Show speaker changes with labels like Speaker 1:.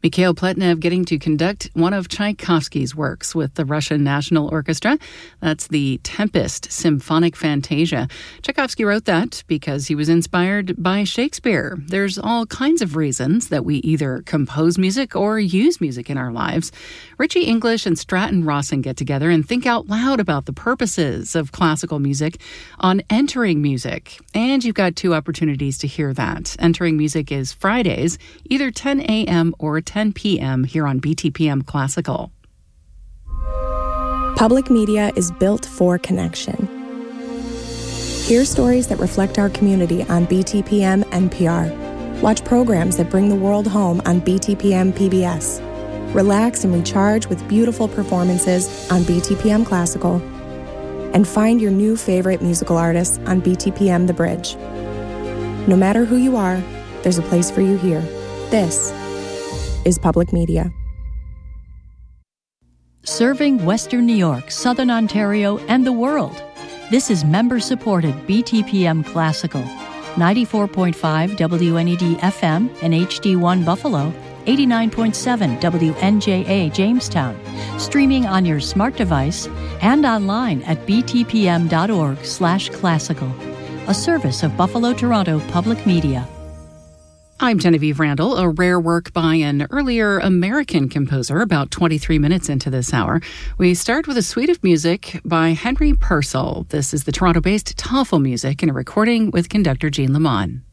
Speaker 1: Mikhail Pletnev getting to conduct one of Tchaikovsky's works with the Russian National Orchestra. That's the Tempest Symphonic Fantasia. Tchaikovsky wrote that because he was inspired by Shakespeare. There's all kinds of reasons that we either compose music or use music in our lives. Richie English and Stratton Rawson get together and think out loud about the purposes of classical music on Entering Music. And you've got two opportunities to hear that. Entering Music is Fridays, either 10 a.m. or 10 p.m. here on BTPM Classical.
Speaker 2: Public media is built for connection. Hear stories that reflect our community on BTPM NPR. Watch programs that bring the world home on BTPM PBS. Relax and recharge with beautiful performances on BTPM Classical. And find your new favorite musical artists on BTPM The Bridge. No matter who you are, there's a place for you here. This is public media.
Speaker 3: Serving Western New York, Southern Ontario, and the world. This is member-supported BTPM Classical. 94.5 WNED FM and HD1 Buffalo, 89.7 WNJA Jamestown. Streaming on your smart device and online at btpm.org/classical. A service of Buffalo Toronto Public Media.
Speaker 1: I'm Genevieve Randall, a rare work by an earlier American composer about 23 minutes into this hour. We start with a suite of music by Henry Purcell. This is the Toronto-based Toffle Music in a recording with conductor Jean Lamont.